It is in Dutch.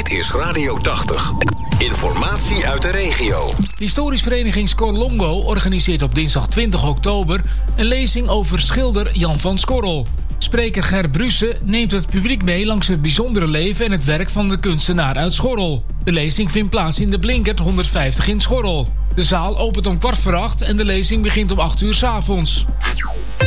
Dit is Radio 80. Informatie uit de regio. Historisch vereniging Scorlongo organiseert op dinsdag 20 oktober... een lezing over schilder Jan van Scorrel. Spreker Ger Brusse neemt het publiek mee langs het bijzondere leven... en het werk van de kunstenaar uit Schorrel. De lezing vindt plaats in de Blinkert 150 in Schorrel. De zaal opent om 7:15 en de lezing begint om 8:00 's avonds.